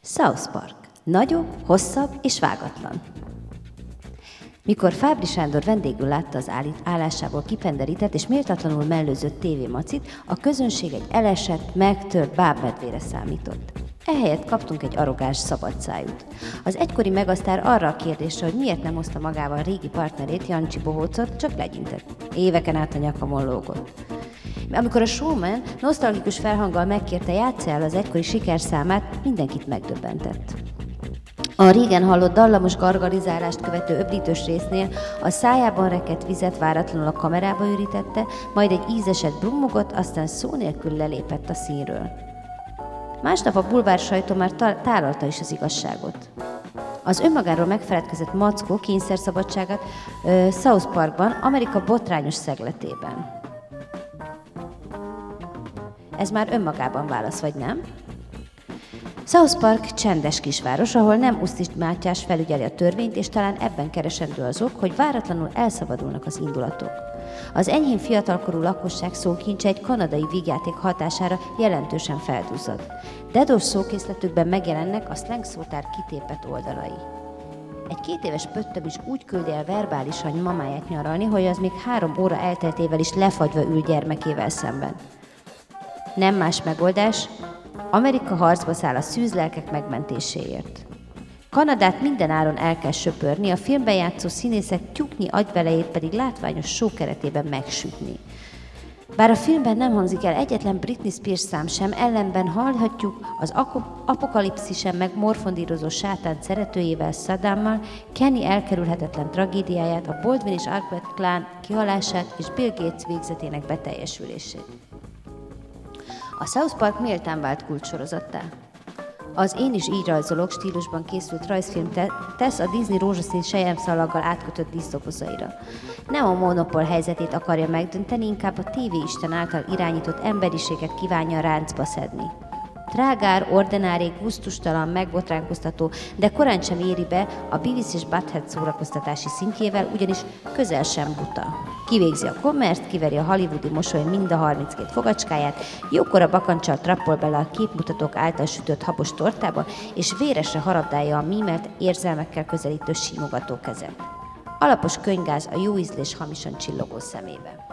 South Park. Nagyobb, hosszabb és vágatlan. Mikor Fábry Sándor vendégül látta az állásából kipenderített és méltatlanul mellőzött tévémacit, a közönség egy elesett, megtört bábmedvére számított. Ehelyett kaptunk egy arrogáns szabadszájút. Az egykori megasztár arra a kérdésre, hogy miért nem hozta magával régi partnerét, Jancsi Bohócot, csak legyintett. Éveken át a nyakamon lógott. Amikor a showman nosztalgikus felhanggal megkérte, játssza el az egykori sikerszámát, mindenkit megdöbbentett. A régen hallott dallamos gargarizálást követő öblítős résznél a szájában rekedt vizet váratlanul a kamerába ürítette, majd egy ízeset brummogott, aztán szó nélkül lelépett a színről. Másnap a bulvár sajtó már tálalta is az igazságot. Az önmagáról megfeledkezett mackó kényszerszabadságát South Parkban, Amerika botrányos szegletében. Ez már önmagában válasz, vagy nem? South Park csendes kisváros, ahol nem Usztis Mátyás felügyeli a törvényt, és talán ebben keresendő az ok, hogy váratlanul elszabadulnak az indulatok. Az enyhén fiatalkorú lakosság szókincse egy kanadai vígjáték hatására jelentősen feldúzzad. Dedos szókészletükben megjelennek a slang szótár kitépett oldalai. Egy 2 éves pöttöm is úgy küldi el verbálisan mamáját nyaralni, hogy az még 3 óra elteltével is lefagyva ül gyermekével szemben. Nem más megoldás, Amerika harcba száll a szűzlelkek megmentéséért. Kanadát minden áron el kell söpörni, a filmben játszó színészek tyúknyi agyvelejét pedig látványos show keretében megsütni. Bár a filmben nem hangzik el egyetlen Britney Spears szám sem, ellenben hallhatjuk az apokalipszisen megmorfondírozó sátán szeretőjével, Saddammal, Kenny elkerülhetetlen tragédiáját, a Baldwin és Arquette klán kihalását és Bill Gates végzetének beteljesülését. A South Park méltán vált kulcssorozattá. Az Én is így rajzolok stílusban készült rajzfilm tesz a Disney rózsaszín selyemszalaggal átkötött díszdobozaira. Nem a monopól helyzetét akarja megdönteni, inkább a tévéisten által irányított emberiséget kívánja ráncba szedni. Trágár, ordinári, gusztustalan, megbotránkoztató, de korán sem éri be a Beavis és Butthead szórakoztatási szintjével, ugyanis közel sem buta. Kivégzi a kommerzt, kiveri a hollywoodi mosoly mind a 32 fogacskáját, jókora bakancsal trappol bele a képmutatók által sütött habos tortába, és véresre harabdálja a mímelt, érzelmekkel közelítő simogató kezet. Alapos könygáz a jó ízlés hamisan csillogó szemébe.